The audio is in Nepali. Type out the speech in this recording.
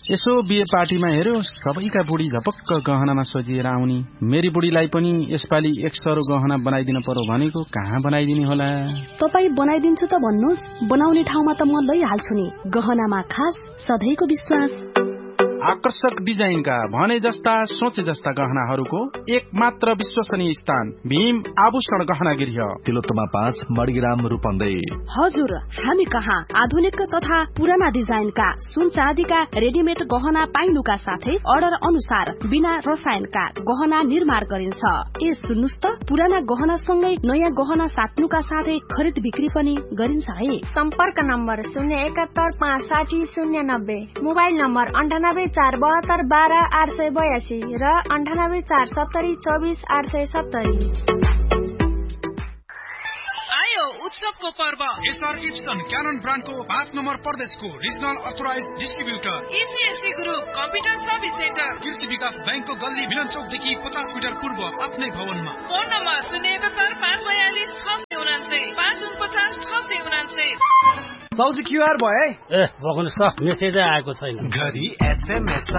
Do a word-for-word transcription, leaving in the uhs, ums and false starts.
यसो बिहे पार्टीमा हेर्यो सबैका बुढी झपक्क गहनामा सजिएर आउनी। मेरी बुढीलाई पनि यसपालि एक सरो गहना बनाइदिन पर्यो भनेको कहाँ बनाइदिने होला। तपाई बनाइदिन्छु त भन्नुस्, बनाउने ठाउँमा त म लैहाल्छु नि। गहनामा खास सधैँको विश्वास। आकर्षक डिजाइनका भने जस्ता सोचे जस्ता गहनाहरूको एक मात्र विश्वसनीय स्थान भीम आभूषण गहना गृह, तिलोत्तमा पाँच मडग्राम रूपन्देही। हजुर, हामी कहाँ आधुनिक तथा पुराना डिजाइनका सुन चाँदीका रेडिमेड गहना पाइनुका साथै अर्डर अनुसार बिना रसायनका गहना निर्माण गरिन्छ। ए सुन्नुस् त, पुराना गहना सँगै नयाँ गहना साट्नुका साथै खरिद बिक्री पनि गरिन्छ है। सम्पर्क नम्बर शून्य एकात्तर पाँच साठी शून्य नब्बे, मोबाइल नम्बर अन्ठानब्बे चार बहत्तर बाह्र आठ सय बयासी र अन्ठानब्बे चार सत्तरी चौबिस आठ सय सत्तरी। उत्सवको पर्व एसआर गिब्सन क्यानन ब्रान्डको पाँच नम्बर प्रदेशको regional authorise distributor इसिएससी group computer service centre, कृषि विकास बैंकको गल्ली मिलन चौकदेखि पचास मिटर पूर्व आफ्नै भवनमा। फोन नम्बर शून्य एकात्तर पाँच बयालिस छ सय उनान्सय पाँच उनपचास छ सय उनान्सय। साउजी क्युआर भयो है? ए भगुनुहोस् त, मेसेजै आएको छैन। घरि एसएमएस